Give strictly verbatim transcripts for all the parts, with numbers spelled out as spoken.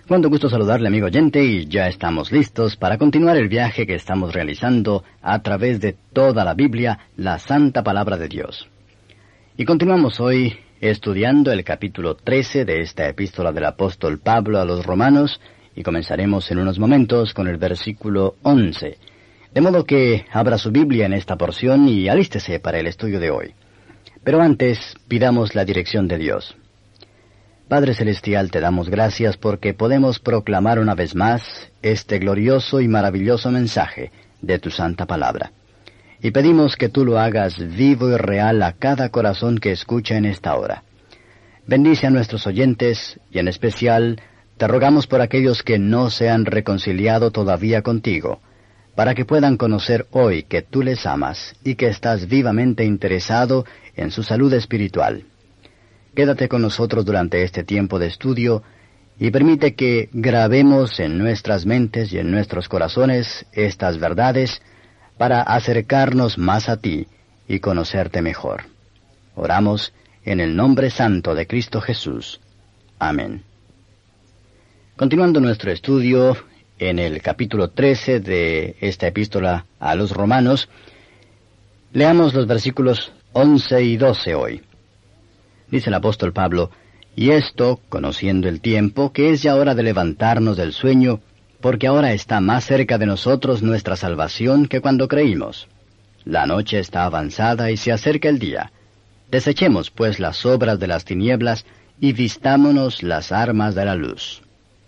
Cuánto gusto saludarle, amigo oyente, y ya estamos listos para continuar el viaje que estamos realizando a través de toda la Biblia, la Santa Palabra de Dios. Y continuamos hoy estudiando el capítulo trece de esta epístola del apóstol Pablo a los Romanos, y comenzaremos en unos momentos con el versículo once. De modo que abra su Biblia en esta porción y alístese para el estudio de hoy. Pero antes, pidamos la dirección de Dios. Padre Celestial, te damos gracias porque podemos proclamar una vez más este glorioso y maravilloso mensaje de tu santa palabra. Y pedimos que tú lo hagas vivo y real a cada corazón que escucha en esta hora. Bendice a nuestros oyentes y en especial te rogamos por aquellos que no se han reconciliado todavía contigo, para que puedan conocer hoy que tú les amas y que estás vivamente interesado en su salud espiritual. Quédate con nosotros durante este tiempo de estudio y permite que grabemos en nuestras mentes y en nuestros corazones estas verdades para acercarnos más a ti y conocerte mejor. Oramos en el nombre santo de Cristo Jesús. Amén. Continuando nuestro estudio en el capítulo trece de esta epístola a los Romanos, leamos los versículos once y doce hoy. Dice el apóstol Pablo, y esto, conociendo el tiempo, que es ya hora de levantarnos del sueño, porque ahora está más cerca de nosotros nuestra salvación que cuando creímos. La noche está avanzada y se acerca el día. Desechemos, pues, las obras de las tinieblas y vistámonos las armas de la luz.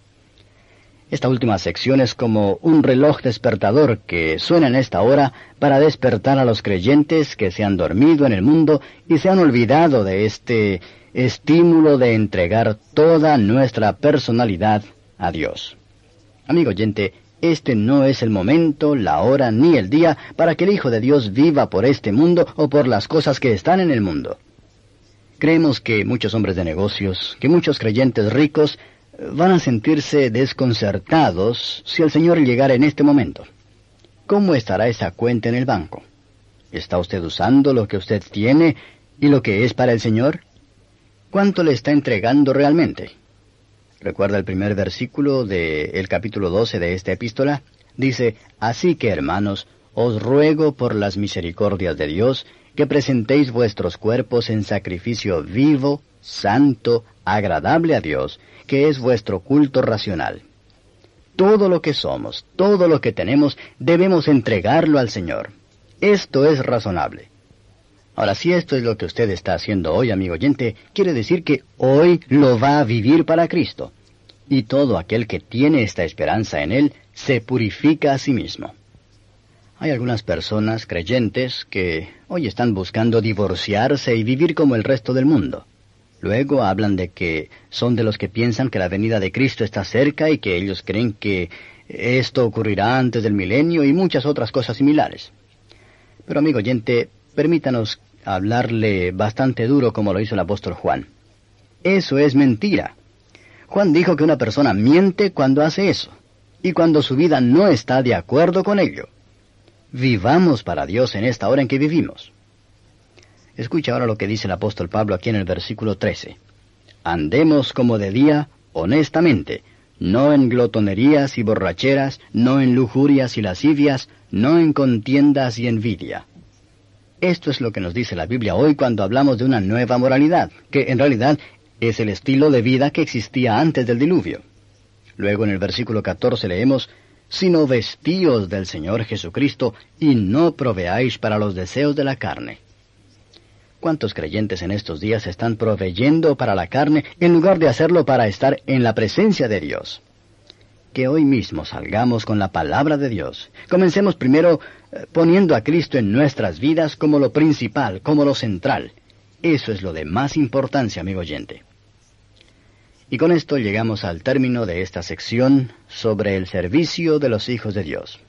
Esta última sección es como un reloj despertador que suena en esta hora para despertar a los creyentes que se han dormido en el mundo y se han olvidado de este estímulo de entregar toda nuestra personalidad a Dios. Amigo oyente, este no es el momento, la hora ni el día para que el Hijo de Dios viva por este mundo o por las cosas que están en el mundo. Creemos que muchos hombres de negocios, que muchos creyentes ricos, van a sentirse desconcertados si el Señor llegara en este momento. ¿Cómo estará esa cuenta en el banco? ¿Está usted usando lo que usted tiene y lo que es para el Señor? ¿Cuánto le está entregando realmente? ¿Recuerda el primer versículo del capítulo doce de esta epístola? Dice, así que, hermanos, os ruego por las misericordias de Dios, que presentéis vuestros cuerpos en sacrificio vivo, santo, agradable a Dios, que es vuestro culto racional. Todo lo que somos, todo lo que tenemos, debemos entregarlo al Señor. Esto es razonable. Ahora, si esto es lo que usted está haciendo hoy, amigo oyente, quiere decir que hoy lo va a vivir para Cristo. Y todo aquel que tiene esta esperanza en Él, se purifica a sí mismo. Hay algunas personas creyentes que hoy están buscando divorciarse y vivir como el resto del mundo. Luego hablan de que son de los que piensan que la venida de Cristo está cerca y que ellos creen que esto ocurrirá antes del milenio y muchas otras cosas similares. Pero amigo oyente, permítanos hablarle bastante duro como lo hizo el apóstol Juan. Eso es mentira. Juan dijo que una persona miente cuando hace eso y cuando su vida no está de acuerdo con ello. Vivamos para Dios en esta hora en que vivimos. Escucha ahora lo que dice el apóstol Pablo aquí en el versículo trece. Andemos como de día, honestamente, no en glotonerías y borracheras, no en lujurias y lascivias, no en contiendas y envidia. Esto es lo que nos dice la Biblia hoy cuando hablamos de una nueva moralidad, que en realidad es el estilo de vida que existía antes del diluvio. Luego en el versículo catorce leemos, sino vestíos del Señor Jesucristo y no proveáis para los deseos de la carne. ¿Cuántos creyentes en estos días están proveyendo para la carne en lugar de hacerlo para estar en la presencia de Dios? Que hoy mismo salgamos con la palabra de Dios. Comencemos primero eh, poniendo a Cristo en nuestras vidas como lo principal, como lo central. Eso es lo de más importancia, amigo oyente. Y con esto llegamos al término de esta sección sobre el servicio de los hijos de Dios.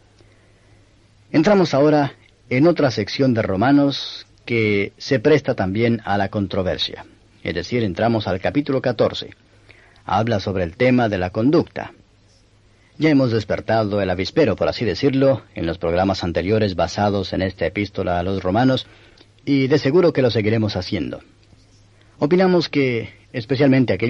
Entramos ahora en otra sección de Romanos que se presta también a la controversia. Es decir, entramos al capítulo catorce. Habla sobre el tema de la conducta. Ya hemos despertado el avispero, por así decirlo, en los programas anteriores basados en esta epístola a los Romanos, y de seguro que lo seguiremos haciendo. Opinamos que, especialmente aquellos